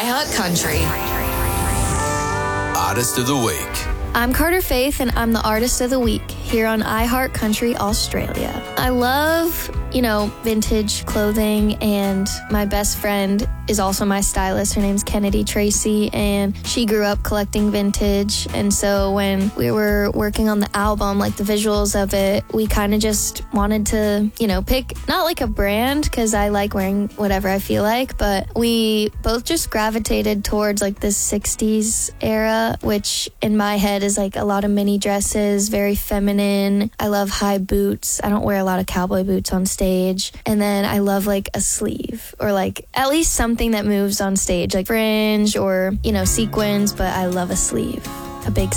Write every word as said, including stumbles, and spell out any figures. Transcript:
iHeart Country. Artist of the Week. I'm Carter Faith, and I'm the Artist of the Week here on iHeart Country Australia. I love, you know, vintage clothing, and my best friend is also my stylist. Her name's Kennedy Tracy, and she grew up collecting vintage. And so when we were working on the album, like the visuals of it, we kind of just wanted to, you know, pick not like a brand, because I like wearing whatever I feel like, but we both just gravitated towards like this sixties era, which in my head is like a lot of mini dresses, very feminine. I love high boots. I don't wear a lot of cowboy boots on stage. And then I love like a sleeve, or like at least something that moves on stage, like fringe or, you know, sequins, but I love a sleeve, a big